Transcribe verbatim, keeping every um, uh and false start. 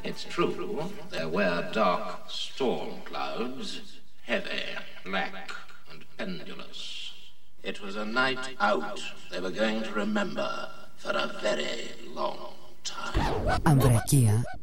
It's true, there were dark storm clouds, heavy, black, and pendulous. It was a night out they were going to remember for a very long time. Αμβρακία